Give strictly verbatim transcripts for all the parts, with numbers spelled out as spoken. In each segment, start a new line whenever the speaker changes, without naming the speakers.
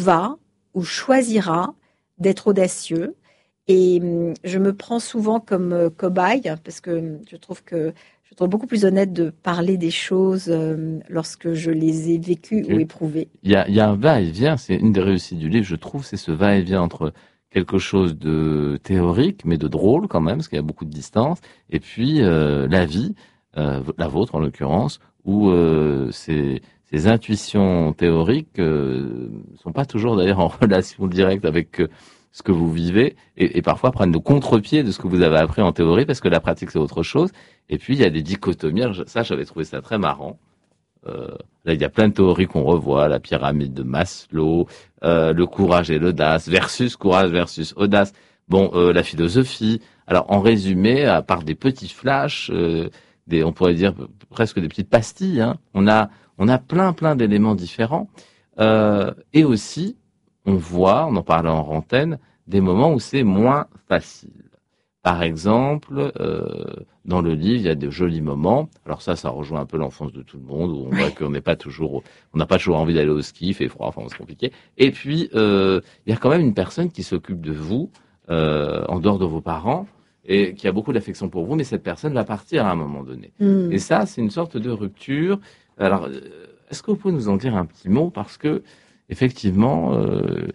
va ou choisira d'être audacieux. Et je me prends souvent comme euh, cobaye parce que je trouve que je trouve beaucoup plus honnête de parler des choses euh, lorsque je les ai vécues
Okay.
ou éprouvées.
Il y a, il y a un va-et-vient, c'est une des réussites du livre, je trouve, c'est ce va-et-vient entre quelque chose de théorique, mais de drôle quand même, parce qu'il y a beaucoup de distance, et puis euh, la vie, euh, la vôtre en l'occurrence, où euh, ces, ces intuitions théoriques euh, sont pas toujours d'ailleurs en relation directe avec euh, ce que vous vivez, et, et parfois prennent le contre-pied de ce que vous avez appris en théorie, parce que la pratique c'est autre chose. Et puis il y a des dichotomies, ça j'avais trouvé ça très marrant. Euh, là, il y a plein de théories qu'on revoit, la pyramide de Maslow, euh, le courage et l'audace versus courage versus audace. Bon, euh, la philosophie. Alors, en résumé, à part des petits flashs, euh, des, on pourrait dire presque des petites pastilles, hein, on a, on a plein, plein d'éléments différents. Euh, et aussi, on voit, on en parlait en antenne, des moments où c'est moins facile. Par exemple, euh, dans le livre, il y a de jolis moments. Alors ça, ça rejoint un peu l'enfance de tout le monde, où on voit qu'on n'est pas toujours, on n'a pas toujours envie d'aller au ski, il fait froid, enfin c'est compliqué. Et puis, euh, il y a quand même une personne qui s'occupe de vous, euh, en dehors de vos parents, et qui a beaucoup d'affection pour vous, mais cette personne va partir à un moment donné.
Mm.
Et ça, c'est une sorte de rupture. Alors, est-ce que vous pouvez nous en dire un petit mot? Parce que, effectivement, euh,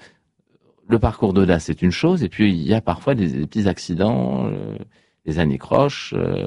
le parcours d'audace, c'est une chose, et puis il y a parfois des, des petits accidents, euh, les anicroches, euh,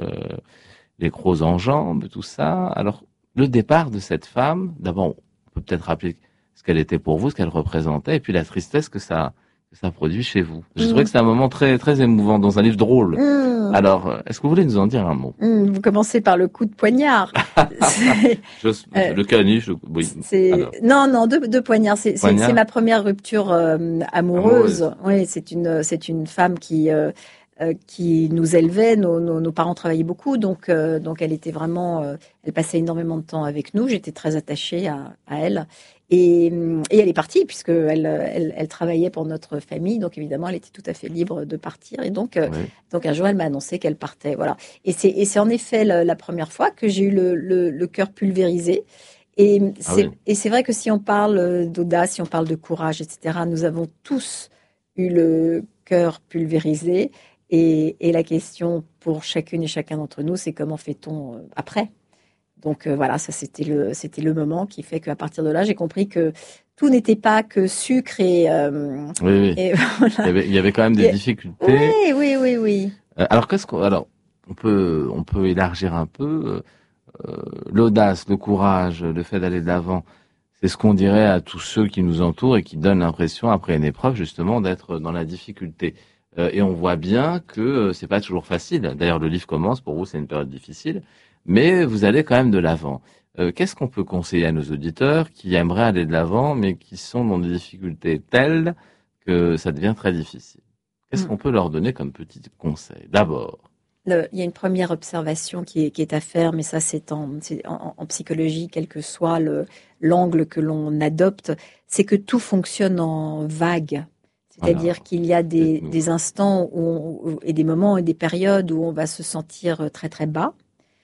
les crocs en jambes, tout ça. Alors, le départ de cette femme, d'abord, on peut peut-être rappeler ce qu'elle était pour vous, ce qu'elle représentait, et puis la tristesse que ça, que ça produit chez vous. Je
Mmh.
trouvais que c'est un moment très, très émouvant dans un livre drôle.
Mmh.
Alors, est-ce que vous voulez nous en dire un mot?
Mmh, vous commencez par le coup de poignard. C'est,
je,
euh,
le canif, oui.
C'est,
Alors.
non, non, deux, deux poignards. C'est, c'est, c'est ma première rupture euh, amoureuse. amoureuse. Oui, c'est une, c'est une femme qui, euh, euh, qui nous élevait. Nos, nos, nos parents travaillaient beaucoup, donc, euh, donc elle était vraiment, euh, elle passait énormément de temps avec nous. J'étais très attachée à, à elle. Et, et elle est partie puisque elle, elle, elle travaillait pour notre famille, donc évidemment elle était tout à fait libre de partir. Et donc,
Oui.
donc un jour elle m'a annoncé qu'elle partait. Voilà. Et c'est, et c'est en effet la, la première fois que j'ai eu le, le, le cœur pulvérisé. Et c'est, ah oui. et c'est vrai que si on parle d'audace, si on parle de courage, et cetera, nous avons tous eu le cœur pulvérisé. Et, et la question pour chacune et chacun d'entre nous, c'est comment fait-on après ? Donc euh, voilà, ça c'était le c'était le moment qui fait qu'à partir de là, j'ai compris que tout n'était pas que sucre et. Euh,
oui, oui.
Et voilà.
il, y avait, il y avait quand même des
et,
difficultés.
Oui, oui, oui, oui.
Euh, alors qu'est-ce qu'on alors on peut on peut élargir un peu euh, l'audace, le courage, le fait d'aller de l'avant. C'est ce qu'on dirait à tous ceux qui nous entourent et qui donnent l'impression après une épreuve justement d'être dans la difficulté. Euh, et on voit bien que euh, c'est pas toujours facile. D'ailleurs, le livre commence pour vous, c'est une période difficile. Mais vous allez quand même de l'avant. Euh, qu'est-ce qu'on peut conseiller à nos auditeurs qui aimeraient aller de l'avant, mais qui sont dans des difficultés telles que ça devient très difficile? Qu'est-ce mmh. qu'on peut leur donner comme petit conseil? D'abord,
Le, il y a une première observation qui est, qui est à faire, mais ça c'est en, c'est en, en psychologie, quel que soit le, l'angle que l'on adopte, c'est que tout fonctionne en vague. C'est-à-dire voilà. qu'il y a des, des instants où on, et des moments et des périodes où on va se sentir très très bas.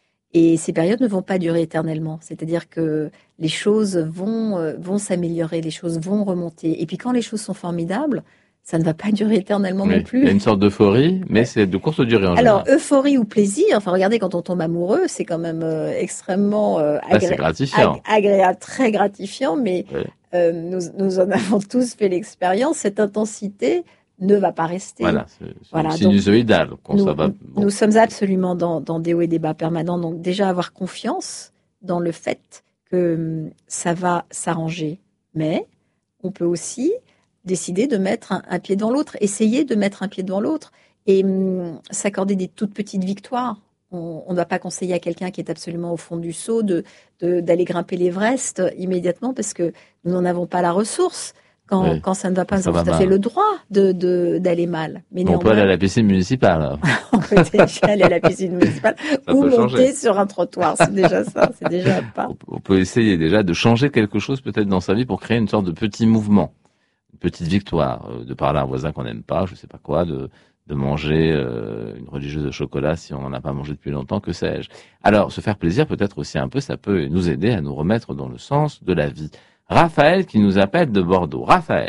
Et ces périodes ne vont pas durer éternellement. C'est-à-dire que les choses vont, euh, vont s'améliorer, les choses vont remonter. Et puis quand les choses sont formidables, ça ne va pas durer éternellement
oui,
non plus.
Il y a une sorte d'euphorie, mais c'est de courte durée en
Alors,
général.
euphorie ou plaisir, enfin regardez, quand on tombe amoureux, c'est quand même euh, extrêmement euh, agré-
bah, c'est gratifiant.
ag- agréable, très gratifiant, mais
oui.
euh, nous, nous en avons tous fait l'expérience, cette intensité ne va pas rester.
Voilà, c'est, c'est
voilà,
sinusoïdal.
Nous,
ça va,
bon. nous sommes absolument dans, dans des hauts et des bas permanents, donc déjà avoir confiance dans le fait que ça va s'arranger, mais on peut aussi décider de mettre un, un pied dans l'autre, essayer de mettre un pied dans l'autre et hum, s'accorder des toutes petites victoires. On ne doit pas conseiller à quelqu'un qui est absolument au fond du seau de, de, d'aller grimper l'Everest immédiatement parce que nous n'en avons pas la ressource. Quand, oui, quand ça ne va pas, nous avons tout à fait le droit de, de, d'aller mal.
Mais on peut aller à la piscine municipale.
On peut déjà aller à la piscine municipale ou monter changer. Sur un trottoir. C'est déjà ça, c'est déjà un pas.
On peut essayer déjà de changer quelque chose peut-être dans sa vie pour créer une sorte de petit mouvement, une petite victoire, de parler à un voisin qu'on n'aime pas, je sais pas quoi, de, de manger euh, une religieuse de chocolat si on n'en a pas mangé depuis longtemps, que sais-je. Alors, se faire plaisir peut-être aussi un peu, ça peut nous aider à nous remettre dans le sens de la vie. Raphaël qui nous appelle de Bordeaux. Raphaël.